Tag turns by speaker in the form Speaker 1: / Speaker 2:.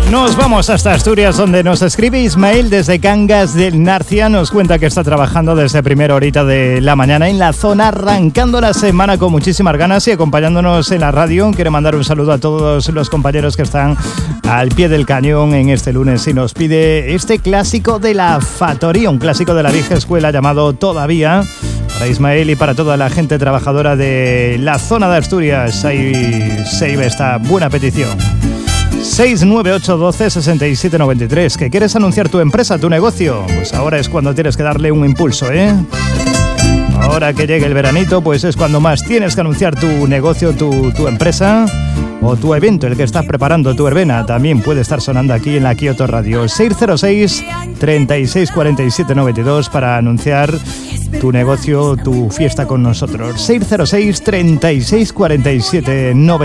Speaker 1: Nos vamos hasta Asturias, donde nos escribe Ismael desde Cangas del Narcia. Nos cuenta que está trabajando desde primera horita de la mañana en la zona, arrancando la semana con muchísimas ganas y acompañándonos en la radio. Quiere mandar un saludo a todos los compañeros que están al pie del cañón en este lunes y nos pide este clásico de la Factoría, un clásico de la vieja escuela llamado Todavía. Para Ismael y para toda la gente trabajadora de la zona de Asturias, ahí se iba esta buena petición. 698126793. ¿Que quieres anunciar tu empresa, tu negocio? Pues ahora es cuando tienes que darle un impulso, ¿eh? Ahora que llegue el veranito, pues es cuando más tienes que anunciar tu negocio, tu empresa o tu evento, el que estás preparando, tu verbena. También puede estar sonando aquí en la Kioto Radio. 606 3647 92 para anunciar tu negocio, tu fiesta con nosotros. 606 3647 92.